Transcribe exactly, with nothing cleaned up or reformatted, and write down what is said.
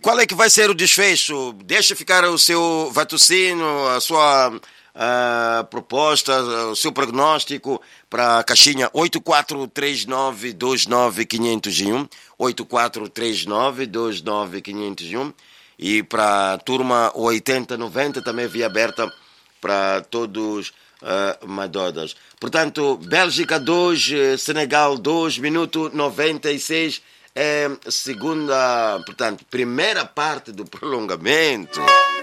qual é que vai ser o desfecho? Deixa ficar o seu vaticínio, a sua uh, proposta, o seu prognóstico para a caixinha oito quatro três nove dois nove cinco zero um, oito quatro três nove dois nove cinco zero um, e para a turma oitenta noventa também via aberta para todos uh, madodas. Portanto, Bélgica dois, Senegal dois, minuto noventa e seis, é segunda, portanto, primeira parte do prolongamento.